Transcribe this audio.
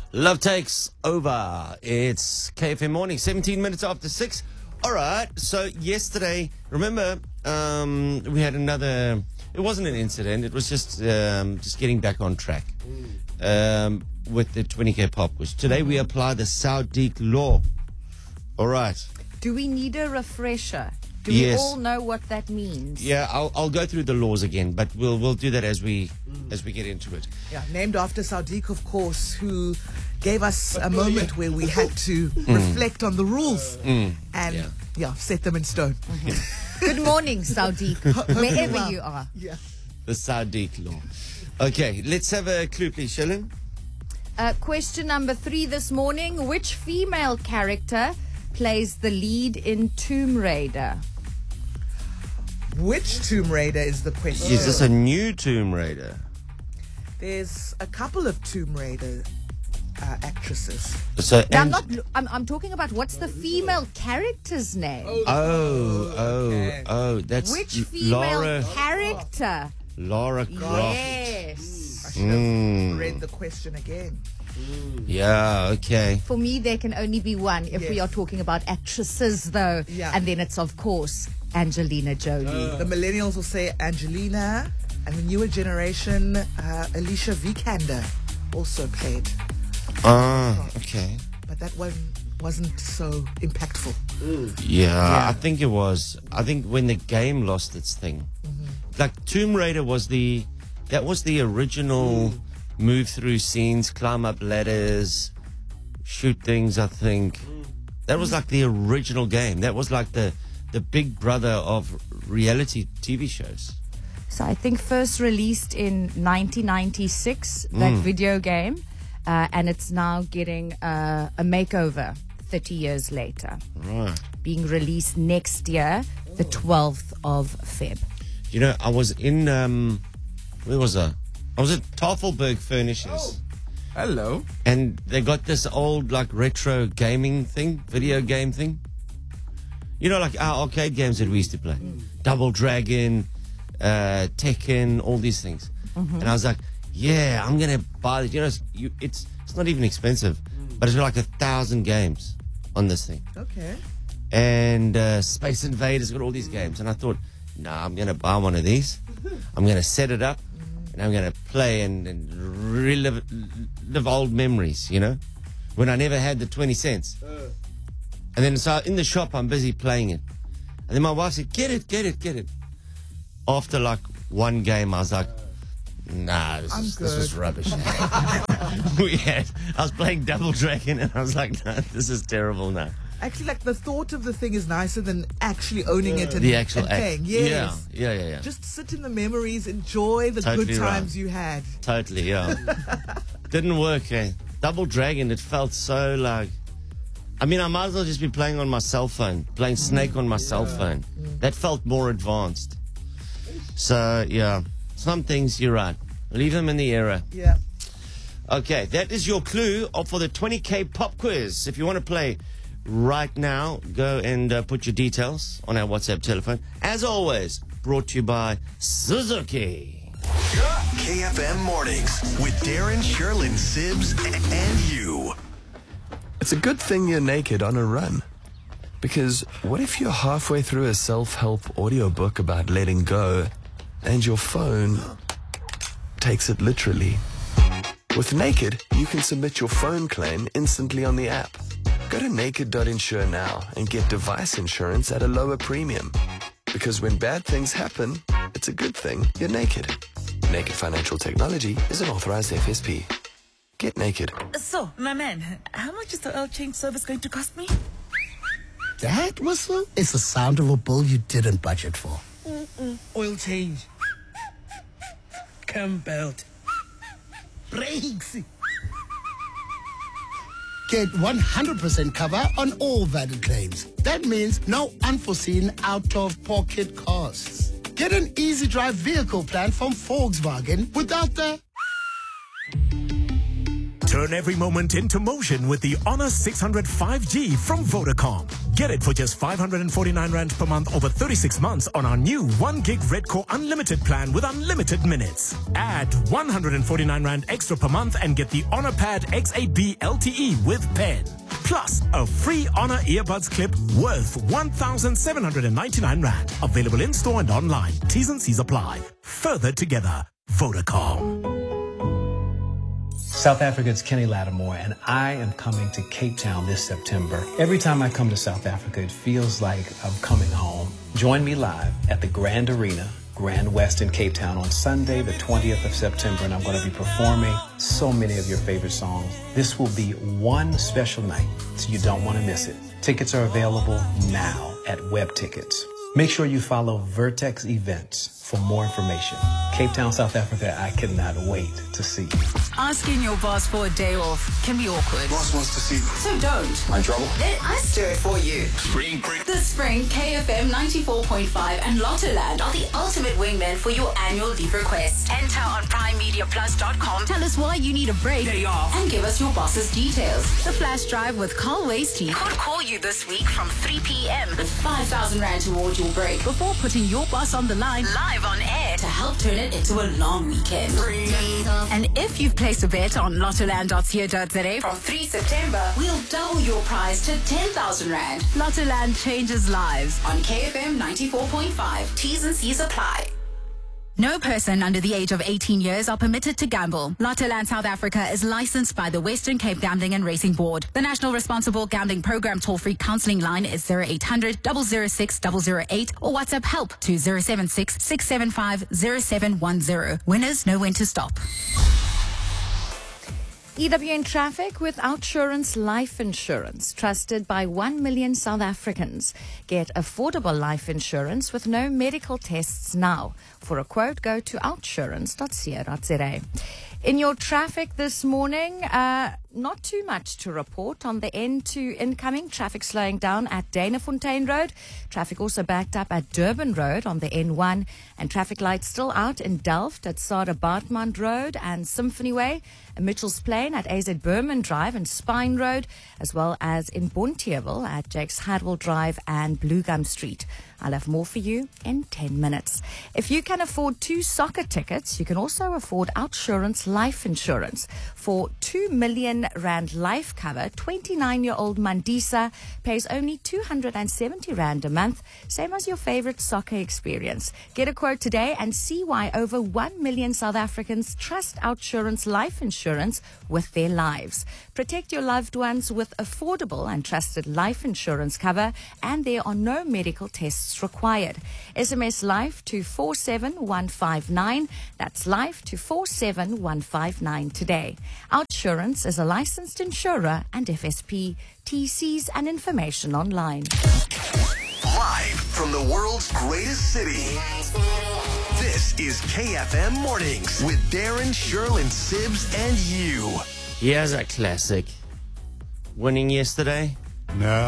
Love takes over. It's KFM morning, 17 minutes after 6. All right. So yesterday, remember, we had another. It wasn't an incident. It was just getting back on track with the 20K pop quiz. Today we apply the Saudik law. All right. Do we need a refresher? Do Yes. we all know what that means? Yeah, I'll go through the laws again, but we'll do that as we get into it. Yeah, named after Saudik, of course, who gave us a moment where we had to reflect on the rules and set them in stone. Good morning, Saudik, wherever you are. Yeah. The Saudik law. Okay, let's have a clue, please, Shellen. Question number 3 this morning. Which female character plays the lead in Tomb Raider? Which Tomb Raider is the question? Is this a new Tomb Raider? There's a couple of Tomb Raider actresses. So, Now, I'm talking about what's the female character's name? that's Which female Laura character? Croft. Yes. I should have read the question again. Yeah, okay. For me, there can only be one if we Yes. are talking about actresses, though. Yeah. And then it's, of course, Angelina Jolie. The millennials will say Angelina, and the newer generation, Alicia Vikander, also played. Okay. But that one wasn't so impactful. Yeah, I think it was. I think when the game lost its thing. Like Tomb Raider was the original move through scenes, climb up ladders, shoot things, I think. That was like the original game. That was like the big brother of reality TV shows. So I think first released in 1996, that video game, and it's now getting a makeover 30 years later. Right. Being released next year, the 12th of Feb. You know, I was in, where was I? I was at Tafelberg Furnishers. Hello. And they got this old, like, retro gaming thing, video game thing. You know, like our arcade games that we used to play. Double Dragon, Tekken, all these things. And I was like, yeah, I'm going to buy this. You know, it's not even expensive, but it's like 1,000 games on this thing. Okay. And Space Invaders got all these games. And I thought, nah, I'm going to buy one of these. I'm going to set it up. And I'm going to play and relive live old memories, you know, when I never had the 20 cents. And then so in the shop, I'm busy playing it. And then my wife said, get it. After like one game, I was like, nah, this was rubbish. I was playing Double Dragon and I was like, nah, this is terrible now. Actually, like, the thought of the thing is nicer than actually owning it and, The actual and act. playing. Yes. Yeah. Just sit in the memories, enjoy the Totally good right. times you had. Totally, yeah. Didn't work, eh? Double Dragon, it felt so like... I mean, I might as well just be playing on my cell phone, playing Snake on my cell phone. That felt more advanced. So, yeah, some things, you're right. Leave them in the era. Yeah. Okay, that is your clue for the 20K pop quiz. If you want to play right now, go and put your details on our WhatsApp telephone. As always, brought to you by Suzuki. KFM Mornings with Darren, Sherlyn, Sibs, and you. It's a good thing you're naked on a run. Because what if you're halfway through a self-help audiobook about letting go and your phone takes it literally? With Naked, you can submit your phone claim instantly on the app. Go to naked.insure now and get device insurance at a lower premium. Because when bad things happen, it's a good thing you're naked. Naked Financial Technology is an authorized FSP. Get naked. So, my man, how much is the oil change service going to cost me? That whistle is the sound of a bill you didn't budget for. Oil change. Cam belt. Brakes. Get 100% cover on all valid claims. That means no unforeseen out-of-pocket costs. Get an easy drive vehicle plan from Volkswagen without the... Turn every moment into motion with the Honor 600 5G from Vodacom. Get it for just 549 Rand per month over 36 months on our new 1 gig Red Core Unlimited plan with unlimited minutes. Add 149 Rand extra per month and get the Honor Pad X8B LTE with pen. Plus, a free Honor earbuds clip worth 1,799 Rand. Available in-store and online. T's and C's apply. Further together, Vodacom. South Africa's Kenny Lattimore, and I am coming to Cape Town this September. Every time I come to South Africa, it feels like I'm coming home. Join me live at the Grand Arena, Grand West in Cape Town on Sunday, the 20th of September, and I'm going to be performing so many of your favorite songs. This will be one special night, so you don't want to miss it. Tickets are available now at Web Tickets. Make sure you follow Vertex Events for more information. Cape Town, South Africa, I cannot wait to see you. Asking your boss for a day off can be awkward. Boss wants to see me. So don't. I'm in trouble. Let us do it for you. Spring break. This spring, KFM 94.5 and Lottoland are the ultimate wingmen for your annual leave request. Enter on primemediaplus.com. Tell us why you need a break. Day off. And give us your boss's details. The Flash Drive with Carl Wasty could call you this week from 3 p.m. with 5,000 Rand towards your break before putting your boss on the line live on air to help turn it into a long weekend. And if you've placed a bet on lottoland.co.za from 3 September, we'll double your prize to 10,000 Rand. Lottoland changes lives on KFM 94.5. T's and C's apply. No person under the age of 18 years are permitted to gamble. Lottoland South Africa is licensed by the Western Cape Gambling and Racing Board. The National Responsible Gambling Program toll-free counselling line is 0800 006 008 or WhatsApp help to 076 675 0710. Winners know when to stop. EWN Traffic with Outsurance Life Insurance, trusted by 1 million South Africans. Get affordable life insurance with no medical tests now. For a quote, go to outsurance.co.za. In your traffic this morning, not too much to report on the end to incoming. Traffic slowing down at Danafontein Road. Traffic also backed up at Durban Road on the N1. And traffic lights still out in Delft at Sada Bartmand Road and Symphony Way. And Mitchell's Plain at AZ Berman Drive and Spine Road, as well as in Bonteheuwel at Jakes Hadwell Drive and Blue Gum Street. I'll have more for you in 10 minutes. If you can afford 2 soccer tickets, you can also afford Outsurance Life Insurance. For 2 million Rand life cover, 29-year-old Mandisa pays only 270 Rand a month, same as your favorite soccer experience. Get a quote today and see why over 1 million South Africans trust Outsurance Life Insurance with their lives. Protect your loved ones with affordable and trusted life insurance cover, and there are no medical tests required. SMS LIFE to 47159. That's LIFE to 47159 today. Outsurance is a licensed insurer and FSP. TCs and information online. Live from the world's greatest city. This is KFM Mornings with Darren, Sherlyn, Sibs, and you. Here's a classic. Winning yesterday? No.